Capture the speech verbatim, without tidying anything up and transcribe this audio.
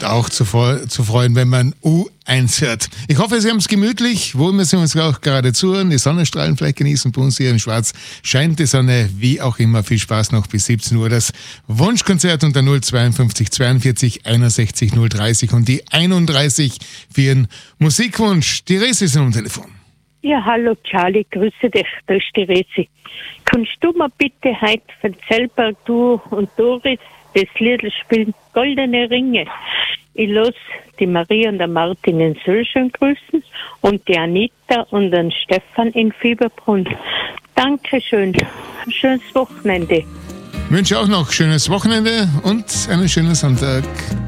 auch zu, zu freuen, wenn man U eins hört. Ich hoffe, Sie haben es gemütlich, wo wir uns auch gerade zuhören, die Sonnenstrahlen vielleicht genießen. Bei uns hier in Schwarz scheint die Sonne, wie auch immer. Viel Spaß noch bis siebzehn Uhr. Das Wunschkonzert unter null zweiundfünfzig zweiundvierzig einundsechzig null dreißig und die einunddreißig für Ihren Musikwunsch. Die Resi ist am Telefon. Ja, hallo Charlie, grüße dich, das ist die Resi. Kannst du mir bitte heute von Zellberg, du und Doris das Lied spielen, Goldene Ringe? Ich lasse die Maria und der Martin in Sölschön grüßen und die Anita und den Stefan in Fieberbrunn. Dankeschön, schönes Wochenende. Ich wünsche auch noch schönes Wochenende und einen schönen Sonntag.